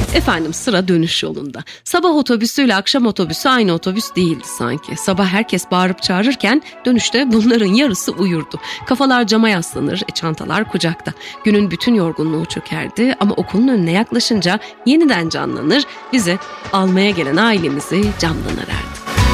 Efendim sıra dönüş yolunda. Sabah otobüsüyle akşam otobüsü aynı otobüs değildi sanki. Sabah herkes bağırıp çağırırken dönüşte bunların yarısı uyurdu. Kafalar cama yaslanır, çantalar kucakta. Günün bütün yorgunluğu çökerdi ama okulun önüne yaklaşınca yeniden canlanır, bizi almaya gelen ailemizi camdan arardı.